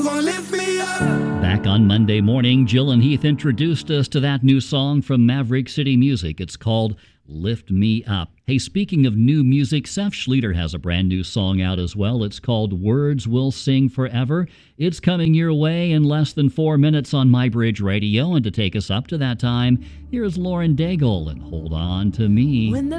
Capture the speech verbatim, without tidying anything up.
Back on Monday morning, Jill and Heath introduced us to that new song from Maverick City Music. It's called Lift Me Up. Hey, speaking of new music, Seth Schlueter has a brand new song out as well. It's called Words Will Sing Forever. It's coming your way in less than four minutes on MyBridge Radio. And to take us up to that time, here's Lauren Daigle and Hold On to Me. When the